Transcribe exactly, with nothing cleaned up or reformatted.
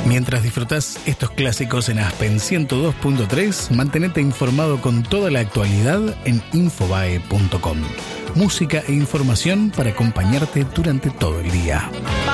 Mientras disfrutás estos clásicos en Aspen ciento dos punto tres, mantenete informado con toda la actualidad en infobae punto com. Música e información para acompañarte durante todo el día.